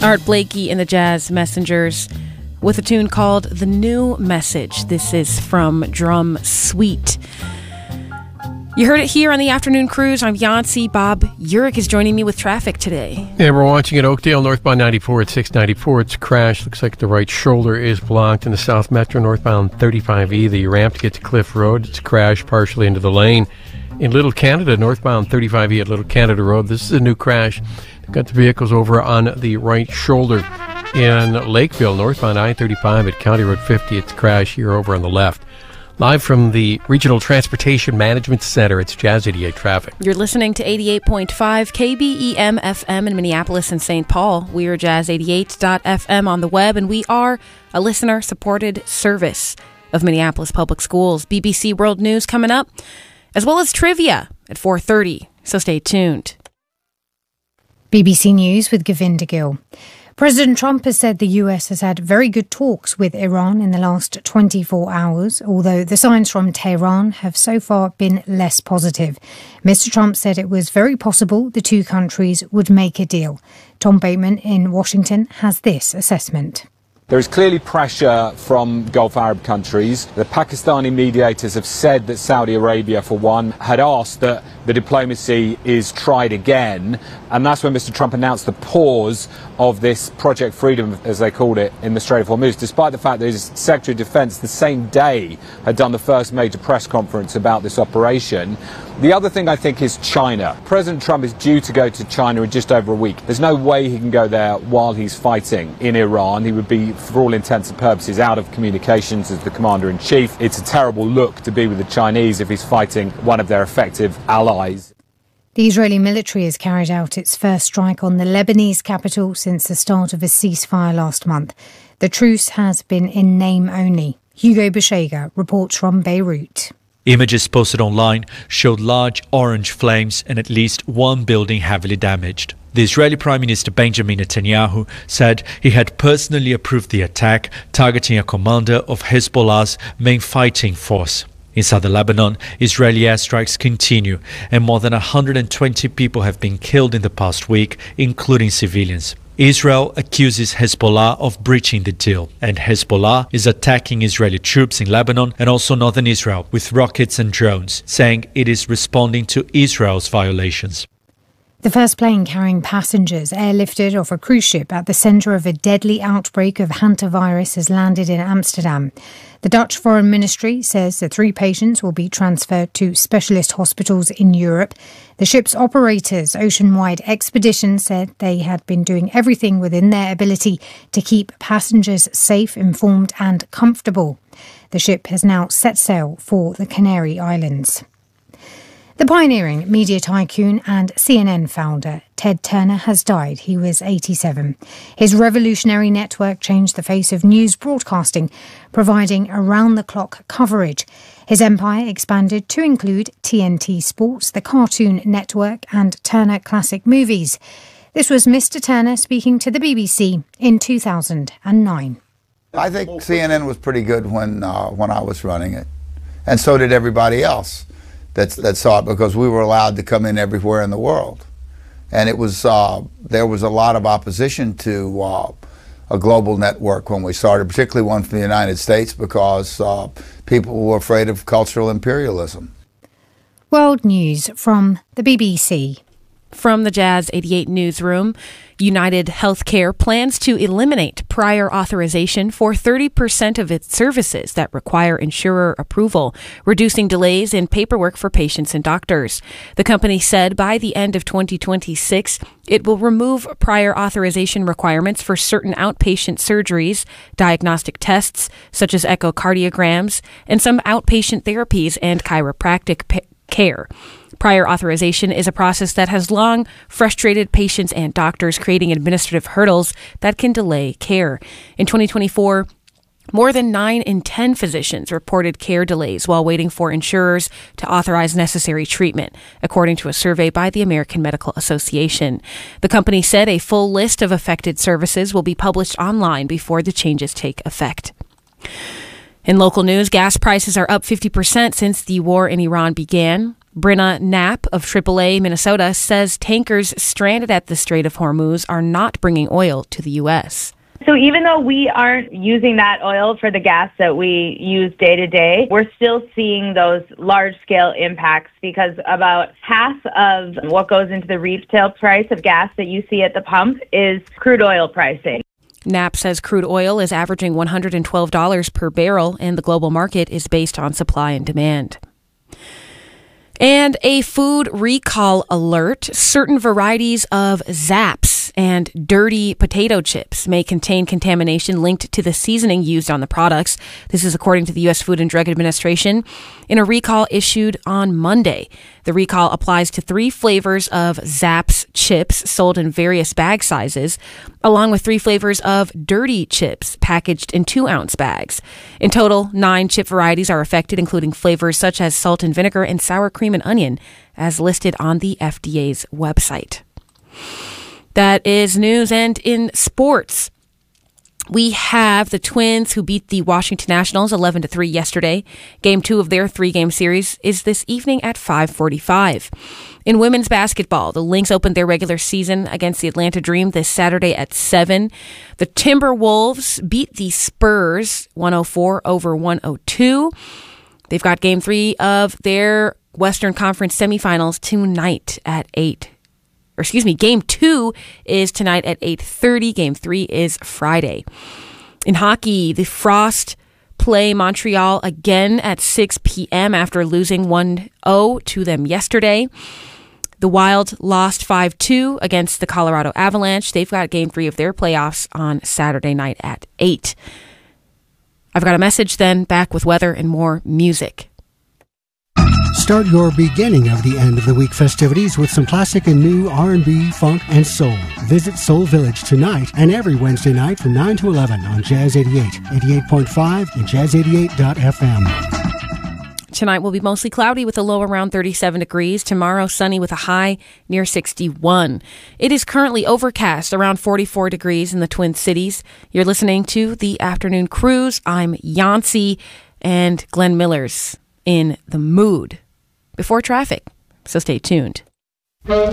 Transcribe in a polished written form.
Art Blakey and the Jazz Messengers with a tune called The New Message. This is from Drum Suite. You heard it here on the Afternoon Cruise. I'm Yancy. Bob Urich is joining me with traffic today. Yeah, we're watching at Oakdale, northbound 94 at 694. It's crashed. Looks like the right shoulder is blocked. In the South Metro, northbound 35E, the ramp to get to Cliff Road. It's crashed partially into the lane. In Little Canada, northbound 35E at Little Canada Road, this is a new crash. They've got the vehicles over on the right shoulder. In Lakeville, northbound I-35 at County Road 50, it's crashed here over on the left. Live from the Regional Transportation Management Center, it's Jazz 88 Traffic. You're listening to 88.5 KBEM FM in Minneapolis and St. Paul. We are jazz88.fm on the web, and we are a listener-supported service of Minneapolis Public Schools. BBC World News coming up, as well as trivia at 4:30, so stay tuned. BBC News with Govinda Gill. President Trump has said the US has had very good talks with Iran in the last 24 hours, although the signs from Tehran have so far been less positive. Mr. Trump said it was very possible the two countries would make a deal. Tom Bateman in Washington has this assessment. There is clearly pressure from Gulf Arab countries. The Pakistani mediators have said that Saudi Arabia, for one, had asked that the diplomacy is tried again. And that's when Mr. Trump announced the pause of this Project Freedom, as they called it, in the Strait of Hormuz, despite the fact that his Secretary of Defense the same day had done the first major press conference about this operation. The other thing I think is China. President Trump is due to go to China in just over a week. There's no way he can go there while he's fighting in Iran. He would be, for all intents and purposes, out of communications as the commander-in-chief. It's a terrible look to be with the Chinese if he's fighting one of their effective allies. The Israeli military has carried out its first strike on the Lebanese capital since the start of a ceasefire last month. The truce has been in name only. Hugo Beshega reports from Beirut. Images posted online showed large orange flames and at least one building heavily damaged. The Israeli Prime Minister Benjamin Netanyahu said he had personally approved the attack, targeting a commander of Hezbollah's main fighting force. In southern Lebanon, Israeli airstrikes continue, and more than 120 people have been killed in the past week, including civilians. Israel accuses Hezbollah of breaching the deal, and Hezbollah is attacking Israeli troops in Lebanon and also northern Israel with rockets and drones, saying it is responding to Israel's violations. The first plane carrying passengers airlifted off a cruise ship at the centre of a deadly outbreak of hantavirus has landed in Amsterdam. The Dutch Foreign Ministry says the 3 patients will be transferred to specialist hospitals in Europe. The ship's operators, Oceanwide Expedition, said they had been doing everything within their ability to keep passengers safe, informed and comfortable. The ship has now set sail for the Canary Islands. The pioneering media tycoon and CNN founder Ted Turner has died. He was 87. His revolutionary network changed the face of news broadcasting, providing around-the-clock coverage. His empire expanded to include TNT Sports, the Cartoon Network and Turner Classic Movies. This was Mr. Turner speaking to the BBC in 2009. I think CNN was pretty good when I was running it, and so did everybody else that saw it, because we were allowed to come in everywhere in the world. And it was there was a lot of opposition to a global network when we started, particularly one from the United States, because people were afraid of cultural imperialism. World news from the BBC. From the Jazz 88 newsroom, United Healthcare plans to eliminate prior authorization for 30% of its services that require insurer approval, reducing delays in paperwork for patients and doctors. The company said by the end of 2026, it will remove prior authorization requirements for certain outpatient surgeries, diagnostic tests such as echocardiograms, and some outpatient therapies and chiropractic care. Prior authorization is a process that has long frustrated patients and doctors, creating administrative hurdles that can delay care. In 2024, more than 9 in 10 physicians reported care delays while waiting for insurers to authorize necessary treatment, according to a survey by the American Medical Association. The company said a full list of affected services will be published online before the changes take effect. In local news, gas prices are up 50% since the war in Iran began. Brenna Knapp of AAA Minnesota says tankers stranded at the Strait of Hormuz are not bringing oil to the U.S. So even though we aren't using that oil for the gas that we use day to day, we're still seeing those large-scale impacts because about half of what goes into the retail price of gas that you see at the pump is crude oil pricing. Knapp says crude oil is averaging $112 per barrel, and the global market is based on supply and demand. And a food recall alert. Certain varieties of Zapp's and dirty potato chips may contain contamination linked to the seasoning used on the products. This is according to the U.S. Food and Drug Administration in a recall issued on Monday. The recall applies to 3 flavors of Zapp's chips sold in various bag sizes, along with 3 flavors of dirty chips packaged in 2-ounce bags. In total, 9 chip varieties are affected, including flavors such as salt and vinegar and sour cream and onion, as listed on the FDA's website. That is news. And in sports, we have the Twins who beat the Washington Nationals 11-3 yesterday. Game 2 of their 3-game series is this evening at 5:45. In women's basketball, the Lynx opened their regular season against the Atlanta Dream this Saturday at 7. The Timberwolves beat the Spurs 104-102. They've got Game 3 of their Western Conference semifinals tonight at 8. Game 2 is tonight at 8:30. Game 3 is Friday. In hockey, the Frost play Montreal again at 6 p.m. after losing 1-0 to them yesterday. The Wild lost 5-2 against the Colorado Avalanche. They've got Game 3 of their playoffs on Saturday night at 8. I've got a message, then back with weather and more music. Start your beginning of the end of the week festivities with some classic and new R&B, funk, and soul. Visit Soul Village tonight and every Wednesday night from 9 to 11 on Jazz 88, 88.5, and Jazz88.fm. Tonight will be mostly cloudy with a low around 37 degrees. Tomorrow, sunny with a high near 61. It is currently overcast around 44 degrees in the Twin Cities. You're listening to The Afternoon Cruise. I'm Yancey, and Glenn Miller's in the mood before traffic, so stay tuned.